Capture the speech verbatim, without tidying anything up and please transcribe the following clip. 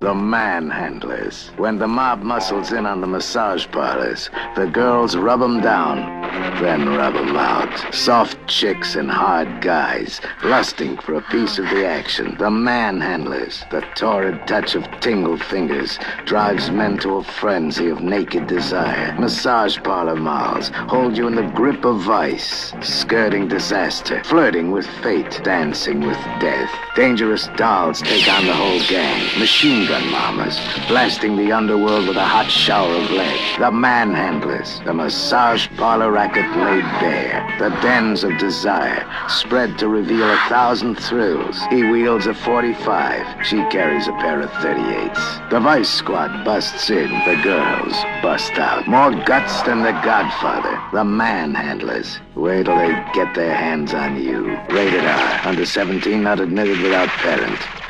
The manhandlers. When the mob muscles in on the massage parlors, the girls rub 'em down, then rub 'em out. Soft chicks and hard guys, lusting for a piece of the action. The manhandlers. The torrid touch of tingled fingers drives men to a frenzy of naked desire. Massage parlor molls hold you in the grip of vice, skirting disaster, flirting with fate, dancing with death. Dangerous dolls take on the whole gang. Machine gun mamas, blasting the underworld with a hot shower of lead. The manhandlers, the massage parlor racket laid bare. The dens of desire, spread to reveal a thousand thrills. He wields a forty-five, she carries a pair of thirty-eights. The vice squad busts in, the girls bust out. More guts than the Godfather. The manhandlers. Wait till they get their hands on you. Rated R, under seventeen, not admitted without parent.